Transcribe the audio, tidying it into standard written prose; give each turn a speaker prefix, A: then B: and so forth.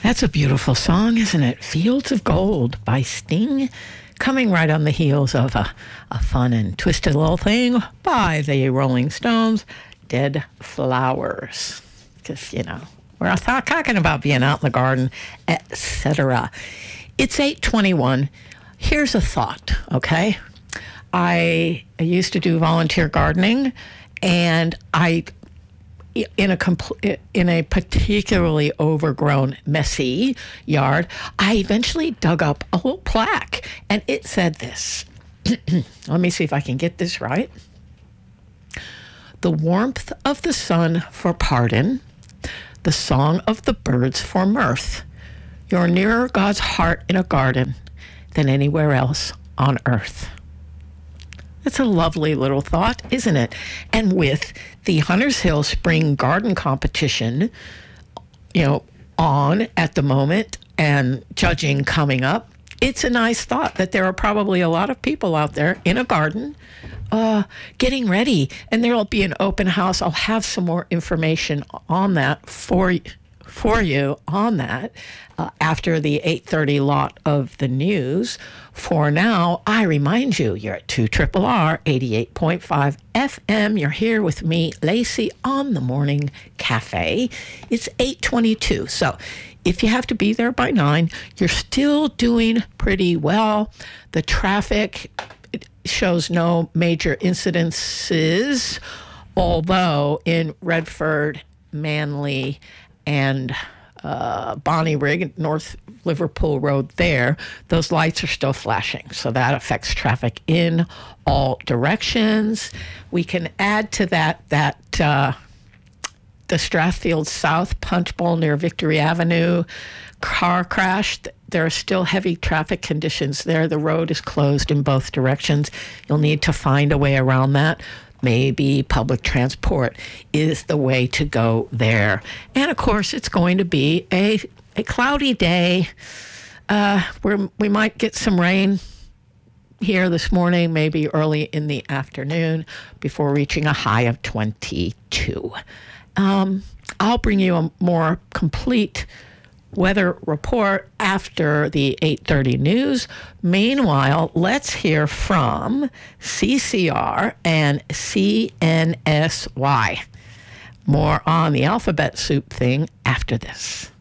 A: That's a beautiful song, isn't it? Fields of Gold by Sting, coming right on the heels of a fun and twisted little thing by the Rolling Stones, Dead Flowers. Because, we're talking about being out in the garden, etc. It's 8:21. Here's a thought, okay? I used to do volunteer gardening, and in a particularly overgrown, messy yard, I eventually dug up a little plaque, and it said this. Let me see if I can get this right. The warmth of the sun for pardon, the song of the birds for mirth. You're nearer God's heart in a garden than anywhere else on earth. It's a lovely little thought, isn't it? And with the Hunters Hill Spring Garden Competition, on at the moment and judging coming up, it's a nice thought that there are probably a lot of people out there in a garden getting ready. And there will be an open house. I'll have some more information on that for you on that after the 8:30 lot of the news. For now, I remind you, you're at 2RRR 88.5 FM. You're here with me, Lacey, on the Morning Cafe. It's 8:22. So if you have to be there by 9, you're still doing pretty well. The traffic shows no major incidences, although in Redford, Manly, and Bonnyrigg, North Liverpool Road there, those lights are still flashing. So that affects traffic in all directions. We can add to that the Strathfield South Punch Bowl near Victory Avenue car crash. There are still heavy traffic conditions there. The road is closed in both directions. You'll need to find a way around that. Maybe public transport is the way to go there. And of course, it's going to be a cloudy day where we might get some rain here this morning, maybe early in the afternoon, before reaching a high of 22. I'll bring you a more complete weather report after the 8:30 news. Meanwhile, let's hear from CCR and CNSY. More on the alphabet soup thing after this.